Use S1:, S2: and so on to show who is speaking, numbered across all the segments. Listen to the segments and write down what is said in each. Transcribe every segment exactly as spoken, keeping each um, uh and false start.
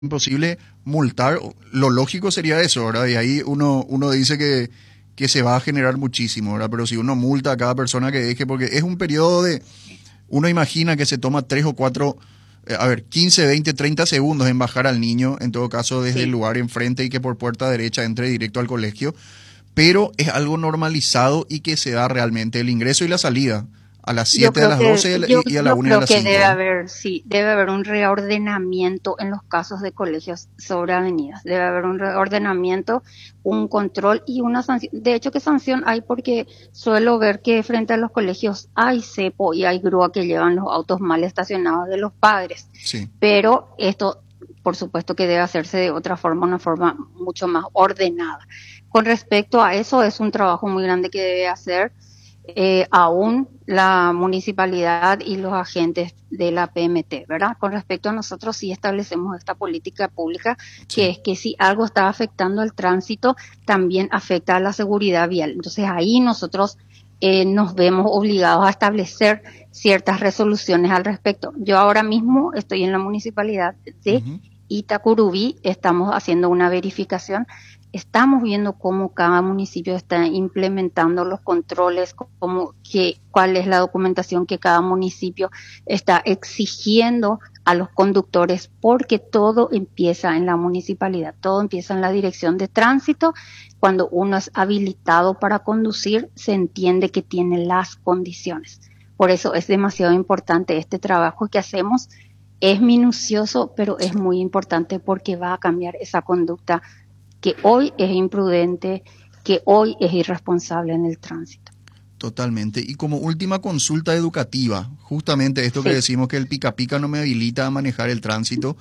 S1: imposible multar. Lo lógico sería eso, ¿verdad? Y ahí uno, uno dice que, que se va a generar muchísimo, ¿verdad? Pero si uno multa a cada persona que deje, porque es un periodo de, uno imagina que se toma tres o cuatro, eh, a ver, quince, veinte, treinta segundos en bajar al niño, en todo caso desde
S2: Sí.
S1: el lugar enfrente y que por puerta derecha entre directo al colegio, pero es algo normalizado y que se da realmente el ingreso y la salida a las
S2: Yo
S1: siete, a
S2: creo
S1: las
S2: que,
S1: doce y a la,
S2: yo,
S1: y- y a la
S2: yo
S1: una y a
S2: creo
S1: las
S2: que debe
S1: cinco, ¿verdad?
S2: haber, sí, debe haber un reordenamiento en los casos de colegios sobre avenidas. Debe haber un reordenamiento, un control y una sanción. De hecho, ¿qué sanción hay? Porque suelo ver que frente a los colegios hay cepo y hay grúa que llevan los autos mal estacionados de los padres.
S1: Sí,
S2: Pero esto, por supuesto que debe hacerse de otra forma, una forma mucho más ordenada. Con respecto a eso, es un trabajo muy grande que debe hacer eh, aún la municipalidad y los agentes de la P M T, ¿verdad? Con respecto a nosotros sí establecemos esta política pública, que
S1: sí,
S2: es que si algo está afectando al tránsito, también afecta a la seguridad vial. Entonces ahí nosotros eh, nos vemos obligados a establecer ciertas resoluciones al respecto. Yo ahora mismo estoy en la municipalidad de
S1: ujú,
S2: Itacurubí, estamos haciendo una verificación. Estamos viendo cómo cada municipio está implementando los controles, cómo, que, cuál es la documentación que cada municipio está exigiendo a los conductores, porque todo empieza en la municipalidad, todo empieza en la dirección de tránsito. Cuando uno es habilitado para conducir, se entiende que tiene las condiciones. Por eso es demasiado importante este trabajo que hacemos. Es minucioso, pero es
S1: sí.
S2: muy importante porque va a cambiar esa conducta que hoy es imprudente, que hoy es irresponsable en el tránsito.
S1: Totalmente. Y como última consulta educativa, justamente esto que
S2: Sí,
S1: decimos que el pica pica no me habilita a manejar el tránsito,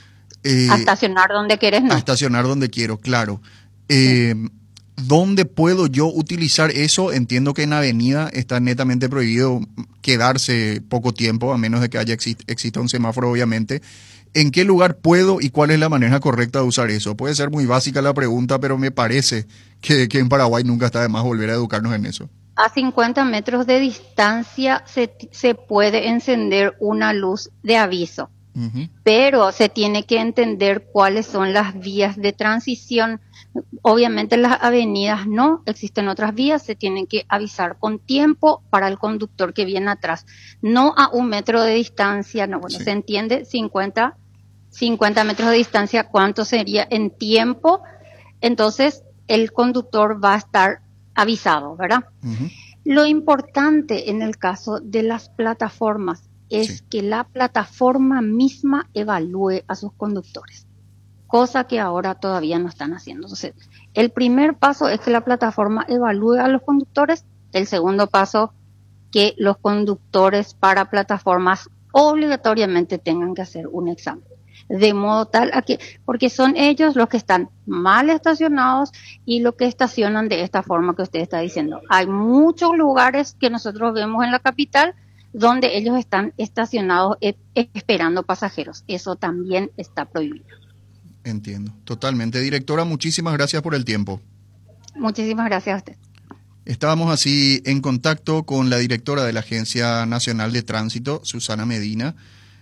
S2: a
S1: eh,
S2: estacionar donde querés,
S1: a
S2: no.
S1: estacionar donde quiero, claro.
S2: Sí.
S1: Eh, ¿Dónde puedo yo utilizar eso? Entiendo que en avenida está netamente prohibido quedarse poco tiempo, a menos de que haya exi- exista un semáforo, obviamente. ¿En qué lugar puedo y cuál es la manera correcta de usar eso? Puede ser muy básica la pregunta, pero me parece que, que en Paraguay nunca está de más volver a educarnos en eso.
S2: A cincuenta metros de distancia se, se puede encender una luz de aviso,
S1: Ujú,
S2: pero se tiene que entender cuáles son las vías de transición. Obviamente las avenidas no, existen otras vías, se tienen que avisar con tiempo para el conductor que viene atrás. No a un metro de distancia, no, bueno,
S1: sí.
S2: se entiende cincuenta, cincuenta metros de distancia, ¿cuánto sería en tiempo? Entonces el conductor va a estar avisado, ¿verdad?
S1: Ujú,
S2: Lo importante en el caso de las plataformas
S1: sí.
S2: es que la plataforma misma evalúe a sus conductores, cosa que ahora todavía no están haciendo. Entonces, el primer paso es que la plataforma evalúe a los conductores. El segundo paso, que los conductores para plataformas obligatoriamente tengan que hacer un examen. De modo tal a que, porque son ellos los que están mal estacionados y los que estacionan de esta forma que usted está diciendo. Hay muchos lugares que nosotros vemos en la capital donde ellos están estacionados eh, esperando pasajeros. Eso también está prohibido.
S1: Entiendo, totalmente. Directora, muchísimas gracias por el tiempo.
S2: Muchísimas gracias a usted.
S1: Estábamos así en contacto con la directora de la Agencia Nacional de Tránsito, Susana Medina.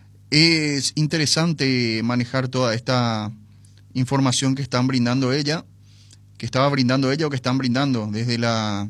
S1: Es interesante manejar toda esta información que están brindando ella, que estaba brindando ella o que están brindando desde la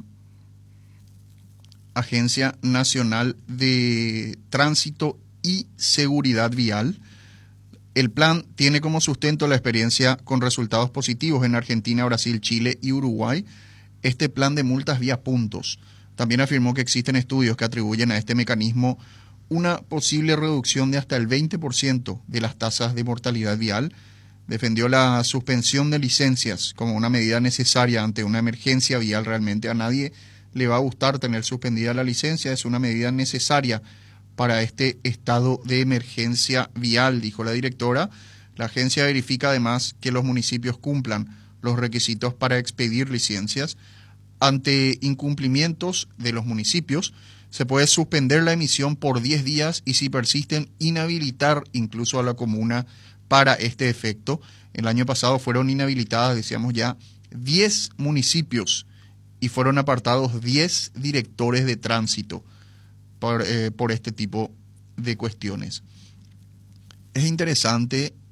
S1: Agencia Nacional de Tránsito y Seguridad Vial. El plan tiene como sustento la experiencia con resultados positivos en Argentina, Brasil, Chile y Uruguay. Este plan de multas vía puntos. También afirmó que existen estudios que atribuyen a este mecanismo una posible reducción de hasta el veinte por ciento de las tasas de mortalidad vial. Defendió la suspensión de licencias como una medida necesaria ante una emergencia vial. Realmente a nadie le va a gustar tener suspendida la licencia, es una medida necesaria para este estado de emergencia vial, dijo la directora. La agencia verifica además que los municipios cumplan los requisitos para expedir licencias. Ante incumplimientos de los municipios, se puede suspender la emisión por diez días y si persisten, inhabilitar incluso a la comuna para este efecto. El año pasado fueron inhabilitadas, decíamos ya, diez municipios y fueron apartados diez directores de tránsito por, eh, por este tipo de cuestiones. Es interesante